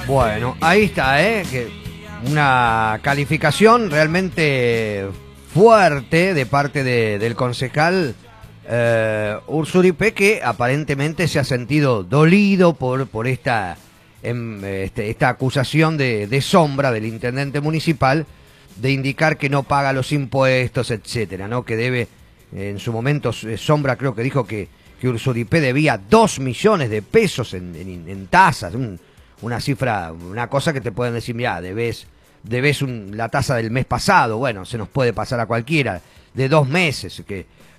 Bueno, ahí está, que una calificación realmente fuerte de parte del concejal Urzuripe, que aparentemente se ha sentido dolido por esta, esta acusación de sombra del intendente municipal de indicar que no paga los impuestos, etcétera, ¿no? Que debe, en su momento, Sombra creo que dijo que Urzuripe debía 2 millones de pesos en tasas, una cifra, una cosa que te pueden decir, mira, debes la tasa del mes pasado, bueno, se nos puede pasar a cualquiera, de 2 meses,